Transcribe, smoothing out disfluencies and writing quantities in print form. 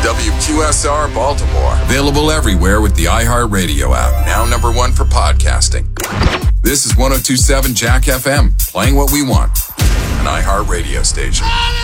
WQSR Baltimore. Available everywhere with the iHeartRadio app. Now number one for podcasting. This is 102.7 Jack FM. Playing what we want. An iHeartRadio station.